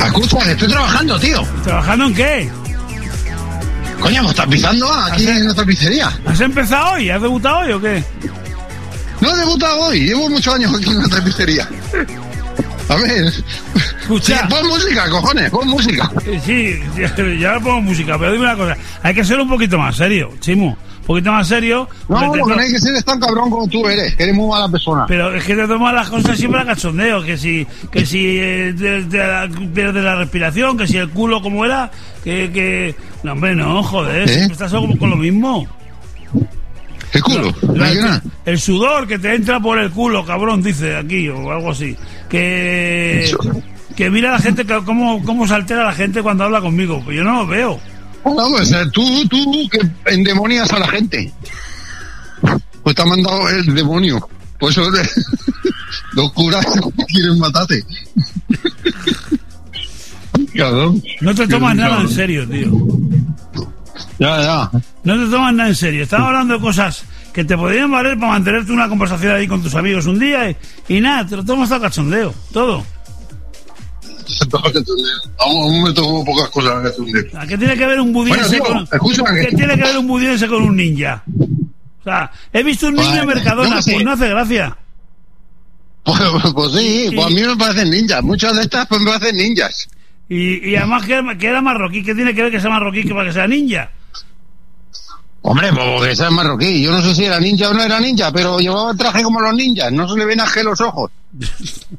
escucha, que estoy trabajando, tío. ¿Trabajando en qué? Coño, ¿me estás pisando aquí en la tapicería? ¿Has empezado hoy? ¿Has debutado hoy o qué? No he debutado hoy, llevo muchos años aquí en la tapicería. A ver. Escucha. Sí, pon música, cojones, pon música. Sí, ya pongo música, pero dime una cosa. Hay que ser un poquito más serio, Chimu. Un poquito más serio. No, lo que no hay que ser es tan cabrón como tú eres, que eres muy mala persona. Pero es que te tomas las cosas siempre a cachondeo. Que si de la respiración, que si el culo como era, No, hombre, no, joder, siempre estás con lo mismo. ¿Qué culo? El sudor que te entra por el culo, cabrón, dice aquí, o algo así. Que mira a la gente, cómo se altera la gente cuando habla conmigo. Pues yo no lo veo. No, pues tú que endemonias a la gente. Pues te ha mandado el demonio. Pues eso los curas quieren matarte. Cabrón. No te tomas nada en serio, tío. Ya. No te tomas nada en serio. Estamos hablando de cosas que te podrían valer para mantenerte una conversación ahí con tus amigos un día y nada, te lo tomas a cachondeo, todo. Aún me tomo pocas cosas a cachondeo. ¿Qué tiene que ver un budiense ¿Qué tiene que ver un budiense con un ninja? O sea, he visto un niño en Mercadona, pues no hace gracia. Pues sí, pues a mí me parecen ninjas. Muchas de estas pues me parecen ninjas. Y además que era marroquí. ¿Qué tiene que ver que sea marroquí que para que sea ninja? Hombre, pues que sea marroquí. Yo no sé si era ninja o no era ninja, pero llevaba el traje como los ninjas. No se le ven a los ojos.